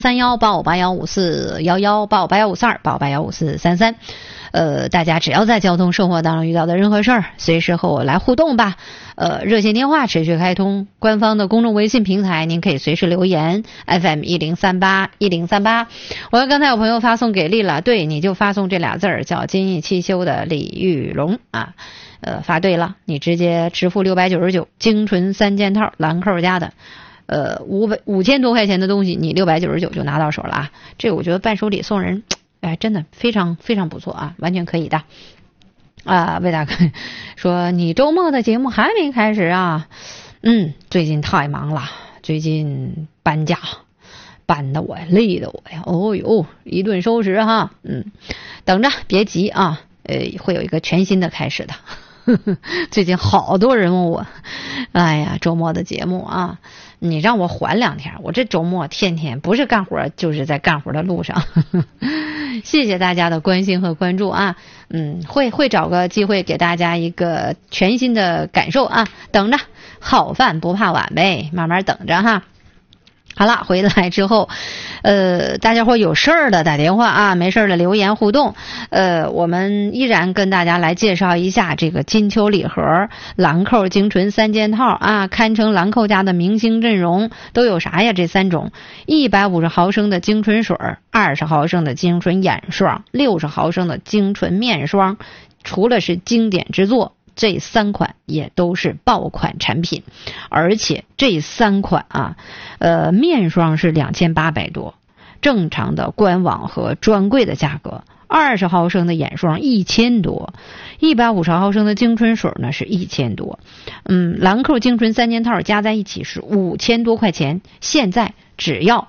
31858154118581543285815433。大家只要在交通生活当中遇到的任何事儿，随时和我来互动吧。热线电话持续开通，官方的公众微信平台您可以随时留言 FM10381038。我刚才有朋友发送给力了，对，你就发送这俩字儿，叫金逸汽修的李玉龙啊。发对了，你直接支付699，精纯3件套，兰蔻家的。5000多块钱的东西，你699就拿到手了啊！这个我觉得伴手礼送人，哎，真的非常非常不错啊，完全可以的。魏大哥说你周末的节目还没开始啊？最近太忙了，最近搬家，搬得我呀，累得我呀，哦哟，一顿收拾哈。等着，别急啊，会有一个全新的开始的。最近好多人问我，哎呀，周末的节目啊，你让我缓2天，我这周末天天不是干活就是在干活的路上。谢谢大家的关心和关注啊，会找个机会给大家一个全新的感受啊，等着，好饭不怕晚呗，慢慢等着哈。好了，回来之后，大家伙有事儿的打电话啊，没事儿的留言互动。我们依然跟大家来介绍一下这个金秋礼盒兰蔻精纯3件套啊，堪称兰蔻家的明星阵容。都有啥呀？这3种：150毫升的精纯水，20毫升的精纯眼霜，60毫升的精纯面霜。除了是经典之作，这3款也都是爆款产品，而且这3款啊，面霜是2800多，正常的官网和专柜的价格；20毫升的眼霜1000多，150毫升的精纯水呢是1000多。兰蔻精纯3件套加在一起是5000多块钱，现在只要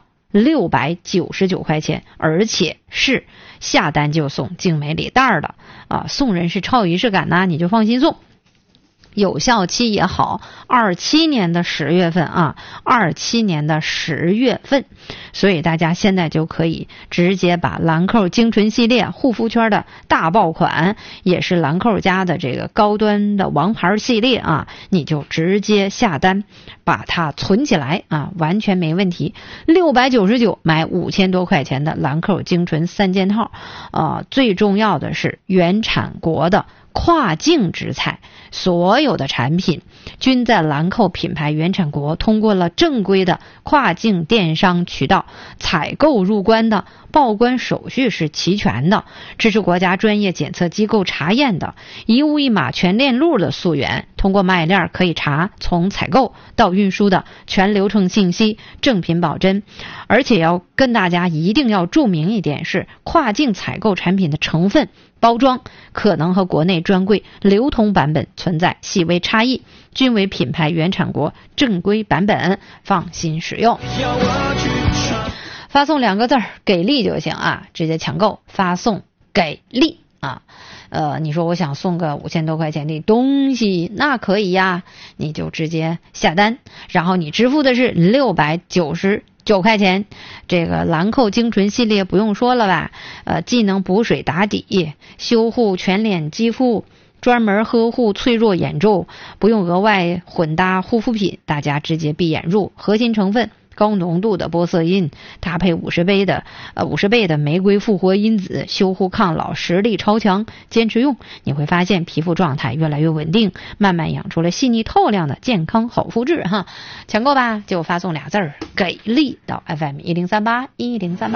699块钱，而且是下单就送精美礼袋的啊！送人是超有仪式感呐，你就放心送。有效期也好，27年的10月份啊，27年的10月份，所以大家现在就可以直接把兰蔻精纯系列护肤圈的大爆款，也是兰蔻家的这个高端的王牌系列啊，你就直接下单，把它存起来啊，完全没问题。699买5000多块钱的兰蔻精纯3件套，最重要的是原产国的跨境直采，所有的产品均在兰蔻品牌原产国通过了正规的跨境电商渠道采购入关的，报关手续是齐全的，支持国家专业检测机构查验的，一物一码全链路的溯源，通过卖链可以查从采购到运输的全流程信息，正品保真。而且要跟大家一定要注明一点是，跨境采购产品的成分包装可能和国内专柜流通版本存在细微差异，均为品牌原产国正规版本，放心使用。发送2个字给力就行啊，直接抢购，发送给力啊。你说我想送个5000多块钱的东西，那可以呀，你就直接下单，然后你支付的是699块钱。这个兰蔻精纯系列不用说了吧，既能补水打底，修护全脸肌肤，专门呵护脆弱眼周，不用额外混搭护肤品，大家直接闭眼入。核心成分高浓度的玻色因，搭配50倍的玫瑰复活因子，修护抗老实力超强。坚持用，你会发现皮肤状态越来越稳定，慢慢养出了细腻透亮的健康好肤质哈！抢购吧，就发送2字儿给力到 FM10381038。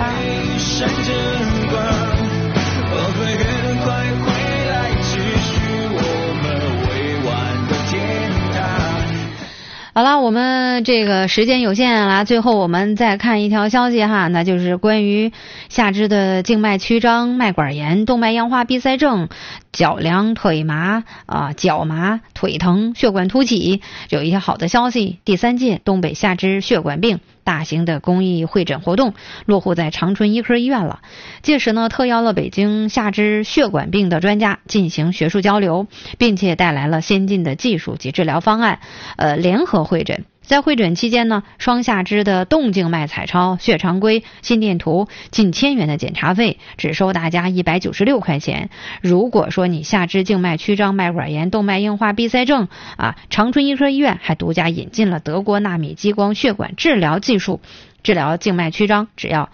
好了，我们这个时间有限了，最后我们再看一条消息哈，那就是关于下肢的静脉曲张、脉管炎、动脉硬化闭塞症、脚凉、腿麻脚麻、腿疼、血管凸起，有一些好的消息。第3届东北下肢血管病大型的公益会诊活动落户在长春医科医院了。届时呢，特邀了北京下肢血管病的专家进行学术交流，并且带来了先进的技术及治疗方案，联合会诊。在会诊期间呢，双下肢的动静脉彩超、血常规、心电图近1000元的检查费，只收大家196块钱。如果说你下肢静脉曲张、脉管炎、动脉硬化闭塞症长春医科医院还独家引进了德国纳米激光血管治疗技术，治疗静脉曲张只要